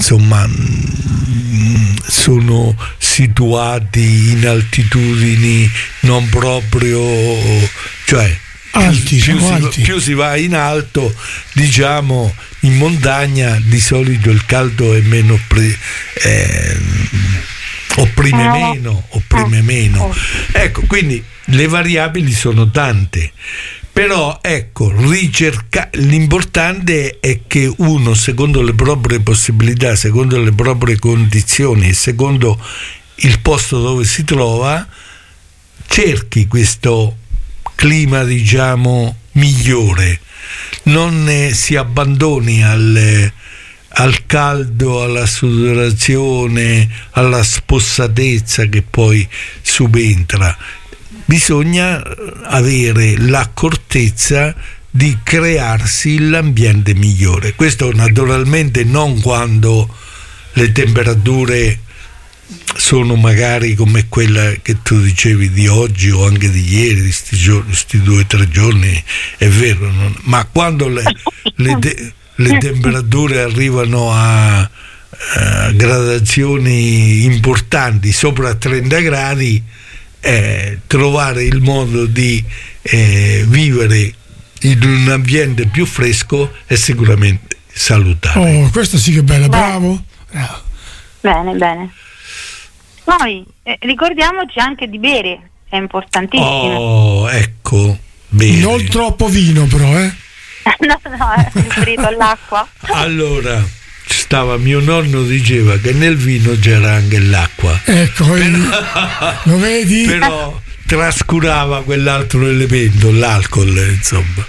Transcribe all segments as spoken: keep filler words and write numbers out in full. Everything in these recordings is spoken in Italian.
insomma mh, sono situati in altitudini non proprio, cioè alti, più, più, alti. Si, più si va in alto, diciamo in montagna di solito il caldo è meno pre, eh, opprime meno opprime meno ecco, quindi le variabili sono tante, però ecco, ricerca, l'importante è che uno, secondo le proprie possibilità, secondo le proprie condizioni e secondo il posto dove si trova, cerchi questo clima, diciamo, migliore, non eh, si abbandoni al, al caldo, alla sudorazione, alla spossatezza che poi subentra. Bisogna avere l'accortezza di crearsi l'ambiente migliore. Questo naturalmente non quando le temperature sono magari come quella che tu dicevi di oggi o anche di ieri, di sti, giorni, sti due o tre giorni, è vero, non, ma quando le, le, de, le temperature arrivano a, a gradazioni importanti, sopra trenta gradi, eh, trovare il modo di eh, vivere in un ambiente più fresco è sicuramente salutare. Oh, questo sì che è bello, bravo. bravo. Bene, bene. Poi eh, ricordiamoci anche di bere, è importantissimo. Oh, ecco, bene. Non troppo vino però, eh? no, no, è riferito all'acqua. Allora, stava mio nonno diceva che nel vino c'era anche l'acqua. Ecco, però, lo vedi? Però trascurava quell'altro elemento, l'alcol, insomma.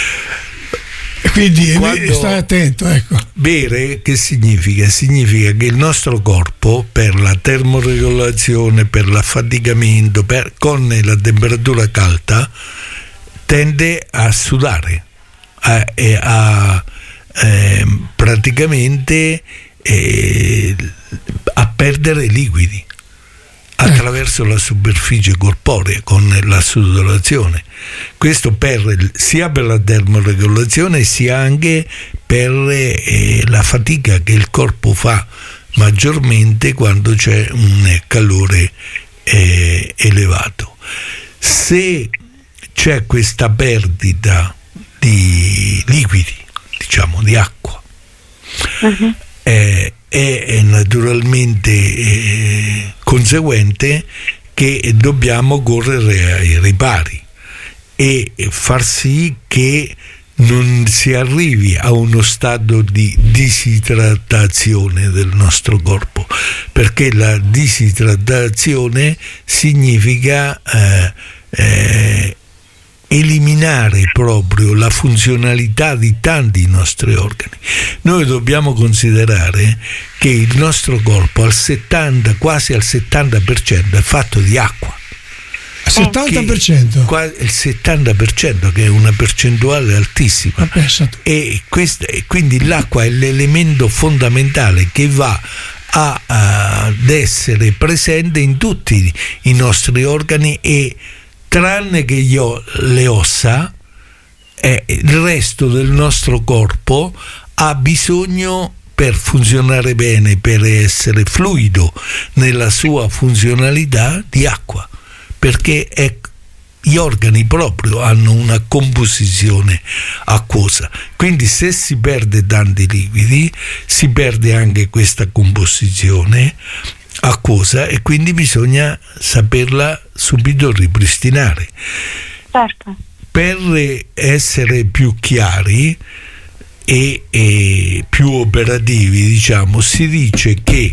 Quindi quando stai attento, ecco. Bere che significa? Significa che il nostro corpo, per la termoregolazione, per l'affaticamento, per, con la temperatura calda, tende a sudare, a, a, a eh, praticamente eh, a perdere liquidi attraverso la superficie corporea con la sudorazione. Questo per, sia per la termoregolazione sia anche per eh, la fatica che il corpo fa maggiormente quando c'è un calore eh, elevato. Se c'è questa perdita di liquidi, diciamo di acqua, uh-huh. eh, è naturalmente eh, conseguente che dobbiamo correre ai ripari e far sì che non si arrivi a uno stato di disidratazione del nostro corpo, perché la disidratazione significa eh, eh, eliminare proprio la funzionalità di tanti nostri organi. Noi dobbiamo considerare che il nostro corpo al settanta, quasi al settanta per cento è fatto di acqua. settanta per cento? Che, il settanta per cento, che è una percentuale altissima. E, questa, e quindi l'acqua è l'elemento fondamentale che va a, a, ad essere presente in tutti i nostri organi, e tranne che io, le ossa, eh, il resto del nostro corpo ha bisogno, per funzionare bene, per essere fluido nella sua funzionalità, di acqua, perché è, gli organi proprio hanno una composizione acquosa. Quindi se si perde tanti liquidi, si perde anche questa composizione acquosa, e quindi bisogna saperla subito ripristinare. Certo. Per essere più chiari e, e più operativi, diciamo, si dice che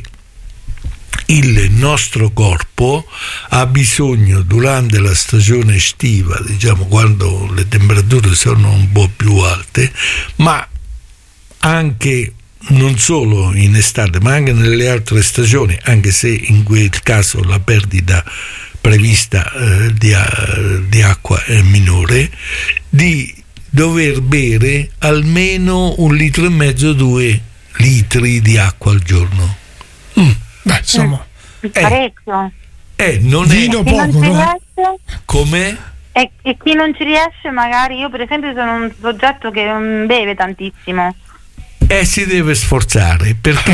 il nostro corpo ha bisogno, durante la stagione estiva, diciamo quando le temperature sono un po' più alte, ma anche non solo in estate, ma anche nelle altre stagioni, anche se in quel caso la perdita prevista eh, di, di acqua è minore, di dover bere almeno un litro e mezzo, due litri di acqua al giorno. Mm, beh, insomma, eh, parecchio. Eh, non Vino è poco, no? Com'è? E, e chi non ci riesce, magari, io per esempio sono un soggetto che non beve tantissimo. Eh, si deve sforzare, perché